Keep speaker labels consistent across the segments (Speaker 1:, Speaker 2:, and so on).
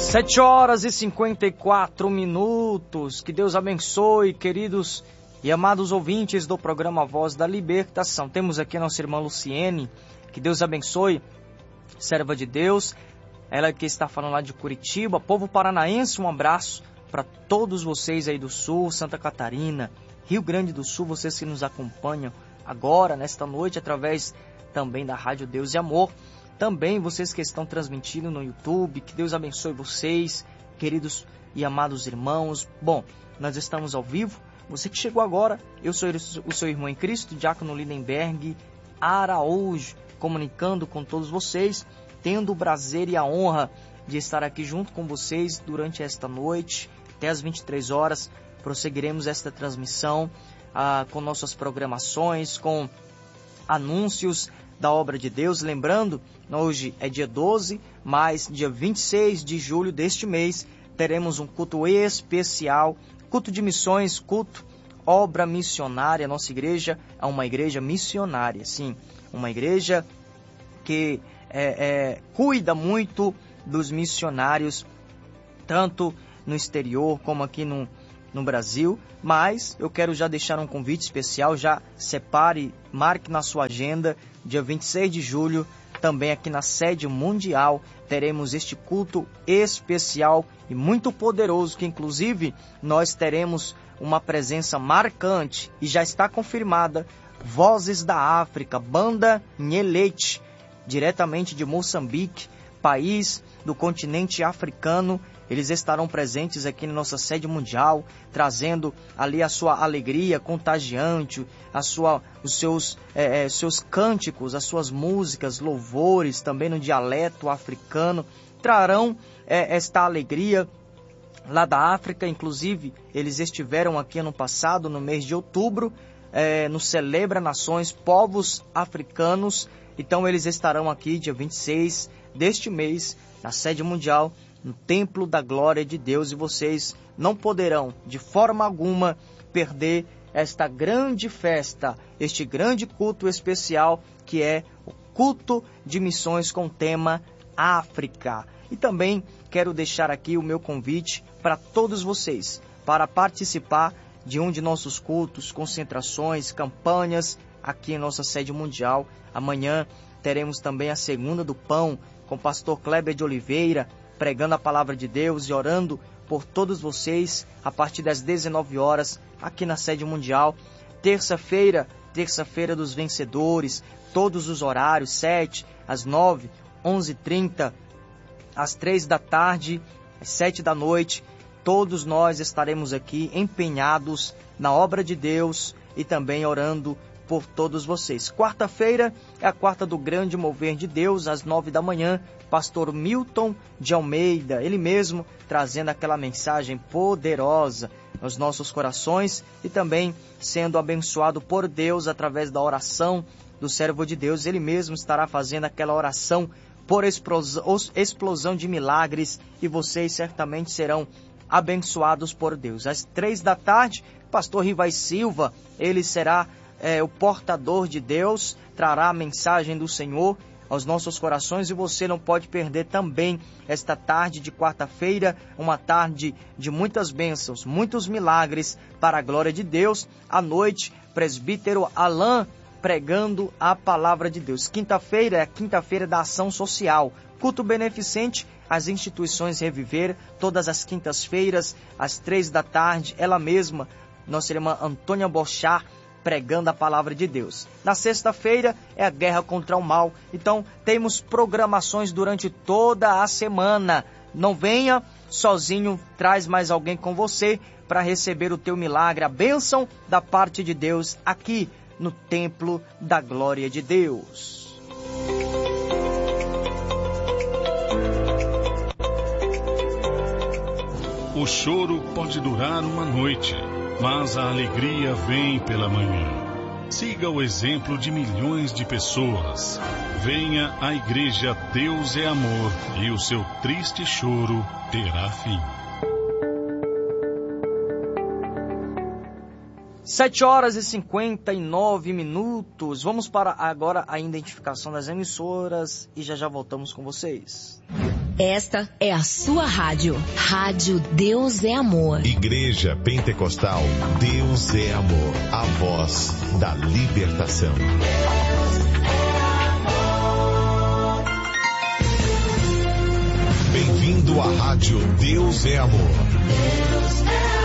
Speaker 1: 7h54. Que Deus abençoe, queridos e amados ouvintes do programa Voz da Libertação. Temos aqui a nossa irmã Luciene. Que Deus abençoe, serva de Deus. Ela que está falando lá de Curitiba. Povo paranaense, um abraço para todos vocês aí do Sul, Santa Catarina, Rio Grande do Sul, vocês que nos acompanham agora, nesta noite, através também da Rádio Deus e Amor. Também vocês que estão transmitindo no YouTube, que Deus abençoe vocês, queridos e amados irmãos. Bom, nós estamos ao vivo. Você que chegou agora, eu sou o seu irmão em Cristo, Diácono Lindenberg Araújo, comunicando com todos vocês, tendo o prazer e a honra de estar aqui junto com vocês durante esta noite, até às 23 horas. Prosseguiremos esta transmissão com nossas programações, com anúncios da obra de Deus. Lembrando, hoje é dia 12, mas dia 26 de julho deste mês teremos um culto especial, culto de missões, culto obra missionária. Nossa igreja é uma igreja missionária, sim, uma igreja que cuida muito dos missionários, tanto no exterior como aqui no Brasil. Mas eu quero já deixar um convite especial, já separe, marque na sua agenda, dia 26 de julho, também aqui na sede mundial, teremos este culto especial e muito poderoso, que inclusive nós teremos uma presença marcante e já está confirmada, Vozes da África, banda Nhelete, diretamente de Moçambique, país do continente africano. Eles estarão presentes aqui na nossa sede mundial, trazendo ali a sua alegria contagiante, os seus cânticos, as suas músicas, louvores, também no dialeto africano. Trarão esta alegria lá da África. Inclusive, eles estiveram aqui ano passado, no mês de outubro, no Celebra Nações, Povos Africanos. Então, eles estarão aqui dia 26 deste mês, na sede mundial, no Templo da Glória de Deus, e vocês não poderão, de forma alguma, perder esta grande festa, este grande culto especial, que é o culto de missões com o tema África. E também quero deixar aqui o meu convite para todos vocês, para participar de um de nossos cultos, concentrações, campanhas, aqui em nossa sede mundial. Amanhã teremos também a Segunda do Pão, com o pastor Kleber de Oliveira, pregando a palavra de Deus e orando por todos vocês, a partir das 19 horas, aqui na sede mundial. Terça-feira dos vencedores, todos os horários, 7, às 9, 11h30, às 3 da tarde, às 7 da noite. Todos nós estaremos aqui empenhados na obra de Deus e também orando por todos vocês. Quarta-feira é a quarta do grande mover de Deus, às 9 da manhã, pastor Milton de Almeida, ele mesmo trazendo aquela mensagem poderosa nos nossos corações e também sendo abençoado por Deus através da oração do servo de Deus. Ele mesmo estará fazendo aquela oração por explosão de milagres e vocês certamente serão abençoados por Deus. Às 3 da tarde, pastor Rivai Silva, ele será o portador de Deus, trará a mensagem do Senhor aos nossos corações, e você não pode perder também esta tarde de quarta-feira, uma tarde de muitas bênçãos, muitos milagres para a glória de Deus. À noite, presbítero Alain pregando a palavra de Deus. Quinta-feira é a quinta-feira da ação social, culto beneficente às instituições Reviver, todas as quintas-feiras, às 3 da tarde, ela mesma, nossa irmã Antônia Bochar, pregando a palavra de Deus. Na sexta-feira é a guerra contra o mal. Então, temos programações durante toda a semana. Não venha sozinho, traz mais alguém com você para receber o teu milagre, a bênção da parte de Deus aqui no Templo da Glória de Deus.
Speaker 2: O choro pode durar uma noite, mas a alegria vem pela manhã. Siga o exemplo de milhões de pessoas. Venha à Igreja Deus é Amor e o seu triste choro terá fim.
Speaker 1: 7h59. Vamos para agora a identificação das emissoras e já voltamos com vocês.
Speaker 3: Esta é a sua rádio. Rádio Deus é Amor.
Speaker 4: Igreja Pentecostal Deus é Amor. A voz da libertação. Bem-vindo à rádio Deus é Amor. Deus é amor.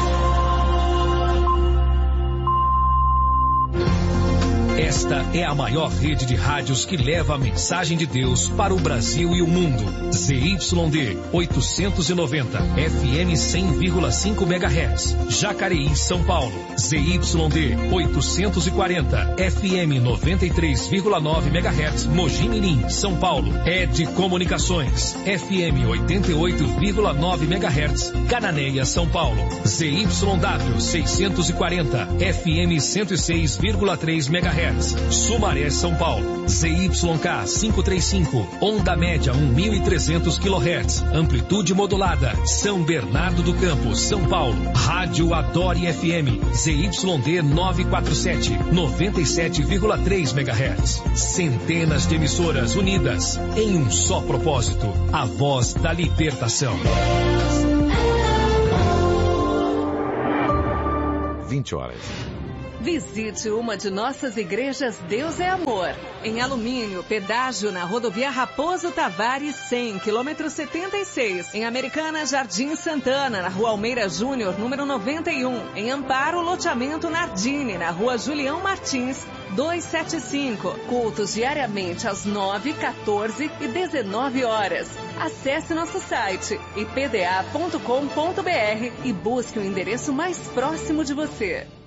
Speaker 5: Esta é a maior rede de rádios que leva a mensagem de Deus para o Brasil e o mundo. ZYD 890, FM 100,5 MHz, Jacareí, São Paulo. ZYD 840, FM 93,9 MHz, Mogi Mirim, São Paulo. ED Comunicações, FM 88,9 MHz, Cananéia, São Paulo. ZYW 640, FM 106,3 MHz. Sumaré, São Paulo. ZYK 535, onda média 1.300 kHz, amplitude modulada, São Bernardo do Campo, São Paulo. Rádio Adore FM, ZYD 947, 97,3 MHz. Centenas de emissoras unidas em um só propósito, a voz da libertação.
Speaker 4: 20 horas.
Speaker 6: Visite uma de nossas igrejas Deus é Amor. Em Alumínio, pedágio na rodovia Raposo Tavares 100, quilômetro 76. Em Americana, Jardim Santana, na rua Almeida Júnior, número 91. Em Amparo, loteamento Nardini, na rua Julião Martins, 275. Cultos diariamente às 9, 14 e 19 horas. Acesse nosso site ipda.com.br e busque o endereço mais próximo de você.